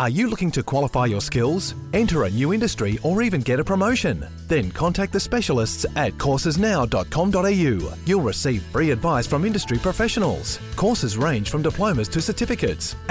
Are you looking to qualify your skills, enter a new industry, or even get a promotion? Then contact the specialists at coursesnow.com.au. You'll receive free advice from industry professionals. Courses range from diplomas to certificates